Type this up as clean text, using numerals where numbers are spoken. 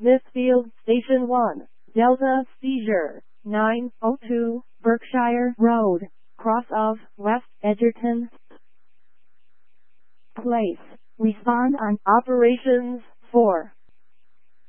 Smithfield Station 1, Delta Seizure, 902 Berkshire Road, cross of West Edgerton Place. Respond on Operations 4.